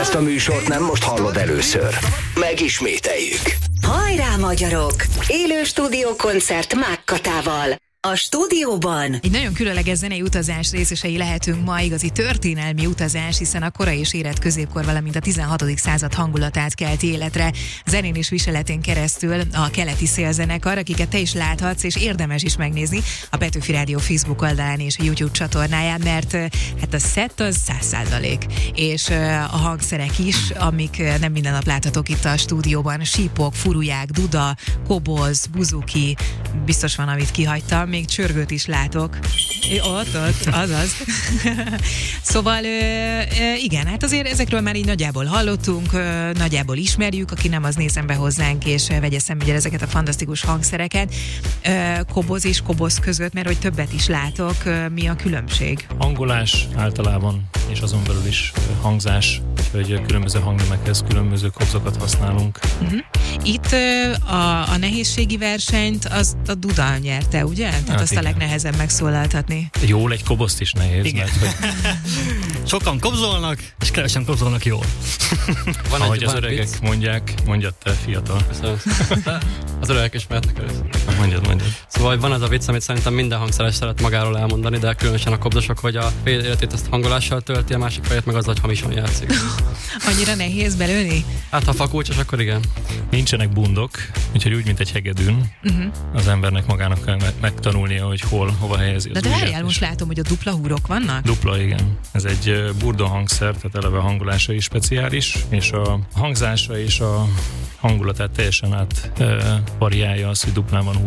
Ezt a műsort nem most hallod először. Megismételjük. Hajrá, magyarok! Élő stúdiókoncert Mákkatával. A stúdióban egy nagyon különleges zenei utazás részesei lehetünk ma, igazi történelmi utazás, hiszen a korai és érett középkor, valamint a 16. század hangulatát kelt életre zenén és viseletén keresztül a Keleti Szélzenekar, akiket te is láthatsz, és érdemes is megnézni a Petőfi Rádió Facebook oldalán és a YouTube csatornáján, mert hát a szett az 100%, és a hangszerek is, amik nem minden nap láthatók itt a stúdióban, sípok, furuják, duda, koboz, buzuki, biztos van, amit kihagytam, még csörgőt is látok. Ott, azaz. Szóval igen, hát azért ezekről már így nagyjából hallottunk, nagyjából ismerjük, aki nem, az nézzen be hozzánk, és vegye szemügyre ezeket a fantasztikus hangszereket. Koboz és koboz között, mert hogy többet is látok, mi a különbség? Hangolás általában, és azon belül is hangzás, hogy különböző hangnemekhez különböző kobzokat használunk. Itt a nehézségi versenyt az a Duda nyerte, ugye? Tehát hát azt igen. A legnehezebb megszólaltatni. Jól egy kobozt is nehéz, Igen. mert hogy Sokan kobzolnak, és kevesen kobzolnak jól. ahogy az öregek mondják, mondjad te, fiatal. Az öregek ismertnek először. Mondjad. Szóval van az a vicc, amit szerintem minden hangszeres szeret magáról elmondani, de különösen a kobzosok, hogy a fél életét ezt hangolással tölti, a másik fejét meg azzal, hogy hamisan játszik. Annyira nehéz belőni? Hát ha fakulcsos, akkor igen. Nincsenek bundok, úgyhogy úgy, mint egy hegedűn, az embernek magának kell megtanulnia, hogy hova helyezi az De ujját, várjál, és most látom, hogy a dupla húrok vannak? Dupla, igen. Ez egy burda hangszer, tehát eleve a hangolása is speciális, és a hangzása és a hangulatát teljesen át variálja az, hogy duplán van